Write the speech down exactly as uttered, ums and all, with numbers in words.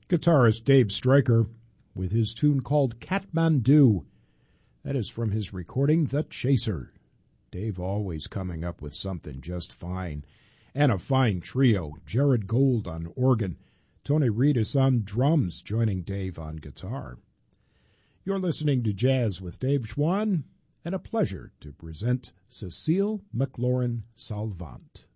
Guitarist Dave Stryker with his tune called Kathmandu. That is from his recording The Chaser. Dave always coming up with something just fine. And a fine trio, Jared Gold on organ, Tony Reedus on drums, joining Dave on guitar. You're listening to Jazz with Dave Schwann, and a pleasure to present Cecile McLaurin Salvant.